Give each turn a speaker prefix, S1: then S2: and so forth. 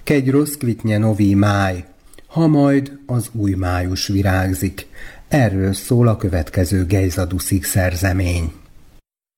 S1: Kegy rozkvitnye novi máj, ha majd az új május virágzik. Erről szól a következő Gejza Duszik szerzemény.